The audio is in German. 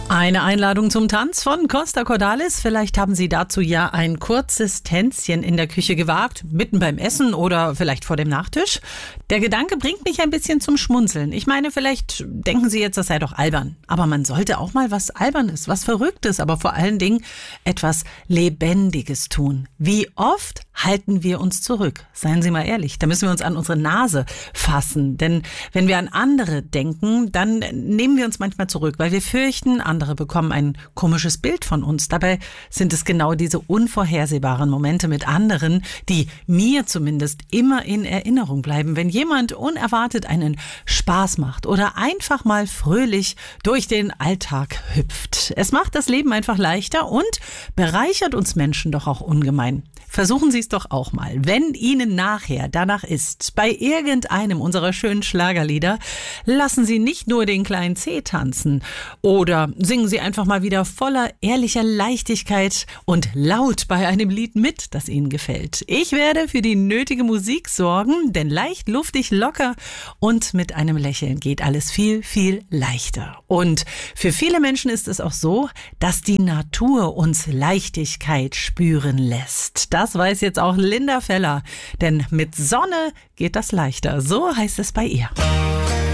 Eine Einladung zum Tanz von Costa Cordalis. Vielleicht haben Sie dazu ja ein kurzes Tänzchen in der Küche gewagt, mitten beim Essen oder vielleicht vor dem Nachtisch. Der Gedanke bringt mich ein bisschen zum Schmunzeln. Ich meine, vielleicht denken Sie jetzt, das sei doch albern. Aber man sollte auch mal was Albernes, was Verrücktes, aber vor allen Dingen etwas Lebendiges tun. Wie oft halten wir uns zurück? Seien Sie mal ehrlich, da müssen wir uns an unsere Nase fassen. Denn wenn wir an andere denken, dann nehmen wir uns manchmal zurück, weil wir fürchten, andere bekommen ein komisches Bild von uns. Dabei sind es genau diese unvorhersehbaren Momente mit anderen, die mir zumindest immer in Erinnerung bleiben, wenn jemand unerwartet einen Spaß macht oder einfach mal fröhlich durch den Alltag hüpft. Es macht das Leben einfach leichter und bereichert uns Menschen doch auch ungemein. Versuchen Sie es doch auch mal. Wenn Ihnen nachher danach ist, bei irgendeinem unserer schönen Schlagerlieder, lassen Sie nicht nur den kleinen Zeh tanzen oder singen Sie einfach mal wieder voller ehrlicher Leichtigkeit und laut bei einem Lied mit, das Ihnen gefällt. Ich werde für die nötige Musik sorgen, denn leicht, luftig, locker und mit einem Lächeln geht alles viel, viel leichter. Und für viele Menschen ist es auch so, dass die Natur uns Leichtigkeit spüren lässt. Das weiß jetzt auch Linda Feller, denn mit Sonne geht das leichter. So heißt es bei ihr.